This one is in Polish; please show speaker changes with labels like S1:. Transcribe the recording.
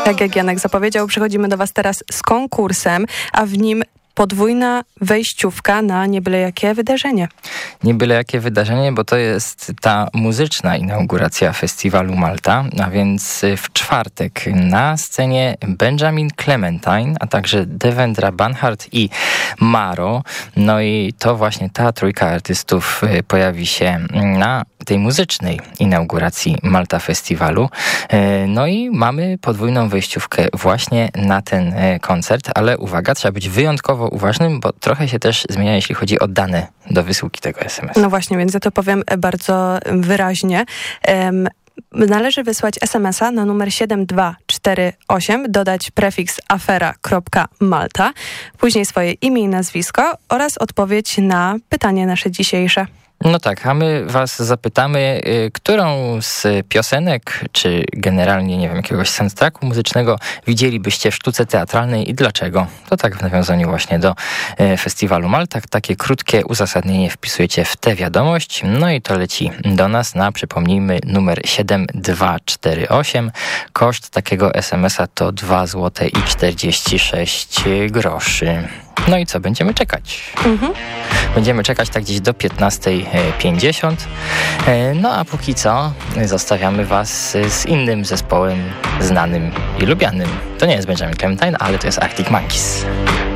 S1: Tak jak Janek zapowiedział, przychodzimy do Was teraz z konkursem, a w nim podwójna wejściówka na nie byle jakie wydarzenie.
S2: Nie byle jakie wydarzenie, bo to jest ta muzyczna inauguracja festiwalu Malta, a więc w czwartek na scenie Benjamin Clementine, a także Devendra Banhart i Maro. No i to właśnie ta trójka artystów pojawi się na tej muzycznej inauguracji Malta Festiwalu. No i mamy podwójną wejściówkę właśnie na ten koncert, ale uwaga, trzeba być wyjątkowo uważnym, bo trochę się też zmienia, jeśli chodzi o dane do wysyłki tego SMS.
S1: No właśnie, więc ja to powiem bardzo wyraźnie. Należy wysłać SMS-a na numer 7248, dodać prefiks afera.malta, później swoje imię i nazwisko oraz odpowiedź na pytanie nasze dzisiejsze.
S2: No tak, a my was zapytamy, którą z piosenek, czy generalnie, nie wiem, jakiegoś soundtracku muzycznego widzielibyście w sztuce teatralnej i dlaczego? To tak w nawiązaniu właśnie do festiwalu Malta. Takie krótkie uzasadnienie wpisujecie w tę wiadomość, no i to leci do nas na, przypomnijmy, numer 7248. Koszt takiego SMS-a to 2,46 zł. No i co? Będziemy czekać. Będziemy czekać tak gdzieś do 15:50. No a póki co zostawiamy was z innym zespołem znanym i lubianym. To nie jest Benjamin Clementine, ale to jest Arctic Monkeys.